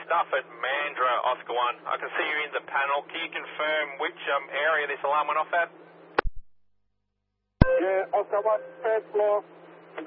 stuff at Mandurah, Oscar 1. I can see you in the panel. Can you confirm which area this alarm went off at? Yeah, Oscar 1, third floor.